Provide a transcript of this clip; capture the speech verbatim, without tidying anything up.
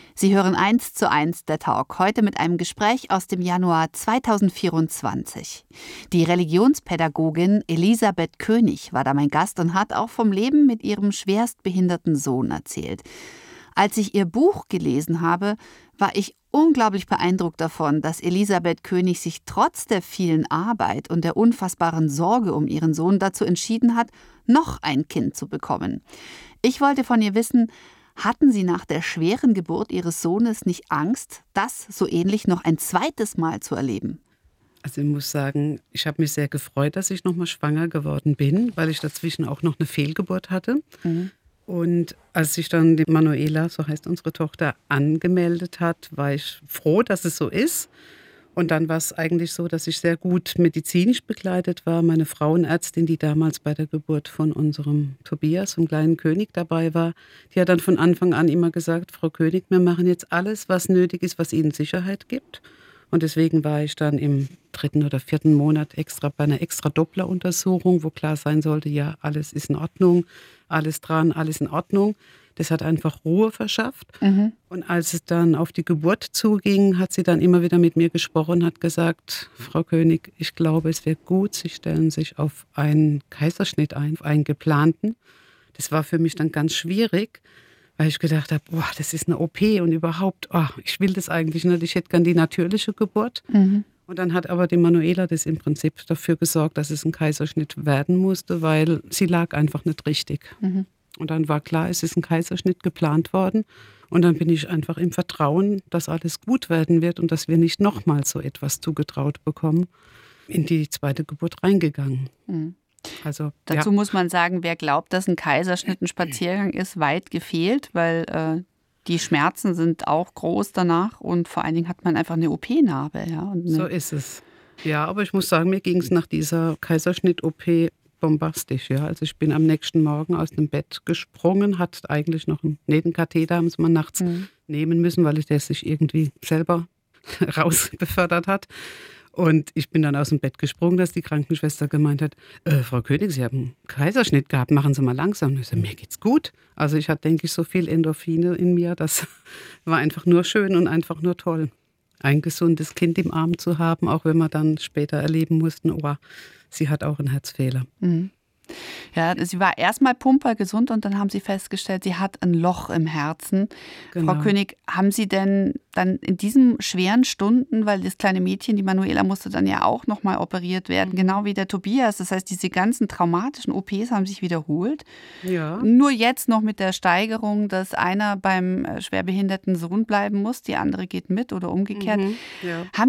Sie hören eins zu eins der Talk, heute mit einem Gespräch aus dem Januar zweitausendvierundzwanzig. Die Religionspädagogin Elisabeth König war da mein Gast und hat auch vom Leben mit ihrem schwerstbehinderten Sohn erzählt. Als ich ihr Buch gelesen habe, war ich unglaublich beeindruckt davon, dass Elisabeth König sich trotz der vielen Arbeit und der unfassbaren Sorge um ihren Sohn dazu entschieden hat, noch ein Kind zu bekommen. Ich wollte von ihr wissen, hatten Sie nach der schweren Geburt Ihres Sohnes nicht Angst, das so ähnlich noch ein zweites Mal zu erleben? Also ich muss sagen, ich habe mich sehr gefreut, dass ich nochmal schwanger geworden bin, weil ich dazwischen auch noch eine Fehlgeburt hatte. Mhm. Und als sich dann die Manuela, so heißt unsere Tochter, angemeldet hat, war ich froh, dass es so ist. Und dann war es eigentlich so, dass ich sehr gut medizinisch begleitet war. Meine Frauenärztin, die damals bei der Geburt von unserem Tobias, dem kleinen König, dabei war, die hat dann von Anfang an immer gesagt, Frau König, wir machen jetzt alles, was nötig ist, was Ihnen Sicherheit gibt. Und deswegen war ich dann im dritten oder vierten Monat extra bei einer extra Doppleruntersuchung, wo klar sein sollte, ja, alles ist in Ordnung, alles dran, alles in Ordnung. Das hat einfach Ruhe verschafft. Mhm. Und als es dann auf die Geburt zuging, hat sie dann immer wieder mit mir gesprochen und hat gesagt, Frau König, ich glaube, es wäre gut, Sie stellen sich auf einen Kaiserschnitt ein, auf einen geplanten. Das war für mich dann ganz schwierig, weil ich gedacht habe, boah, das ist eine O P und überhaupt, oh, ich will das eigentlich nicht, ich hätte gern die natürliche Geburt. Mhm. Und dann hat aber die Manuela das im Prinzip dafür gesorgt, dass es ein Kaiserschnitt werden musste, weil sie lag einfach nicht richtig. Mhm. Und dann war klar, es ist ein Kaiserschnitt geplant worden. Und dann bin ich einfach im Vertrauen, dass alles gut werden wird und dass wir nicht nochmal so etwas zugetraut bekommen, in die zweite Geburt reingegangen. Mhm. Also, Dazu ja. muss man sagen, wer glaubt, dass ein Kaiserschnitt ein Spaziergang ist, weit gefehlt, weil äh, die Schmerzen sind auch groß danach und vor allen Dingen hat man einfach eine O P-Narbe. Ja, und eine so ist es. Ja, aber ich muss sagen, mir ging es nach dieser Kaiserschnitt-O P bombastisch. Ja. Also ich bin am nächsten Morgen aus dem Bett gesprungen, hatte eigentlich noch einen Nebenkatheter, muss man nachts mhm. nehmen müssen, weil ich der sich irgendwie selber rausbefördert hat. Und ich bin dann aus dem Bett gesprungen, dass die Krankenschwester gemeint hat, äh, Frau König, Sie haben einen Kaiserschnitt gehabt, machen Sie mal langsam. Und ich so, mir geht's gut. Also ich hatte, denke ich, so viel Endorphine in mir, das war einfach nur schön und einfach nur toll. Ein gesundes Kind im Arm zu haben, auch wenn wir dann später erleben mussten, oh, sie hat auch einen Herzfehler. Mhm. Ja, sie war erstmal pumpergesund und dann haben sie festgestellt, sie hat ein Loch im Herzen. Genau. Frau König, haben Sie denn dann in diesen schweren Stunden, weil das kleine Mädchen, die Manuela, musste dann ja auch nochmal operiert werden, mhm. genau wie der Tobias. Das heißt, diese ganzen traumatischen O Ps haben sich wiederholt. Ja. Nur jetzt noch mit der Steigerung, dass einer beim schwerbehinderten Sohn bleiben muss, die andere geht mit oder umgekehrt. Mhm. Ja. Haben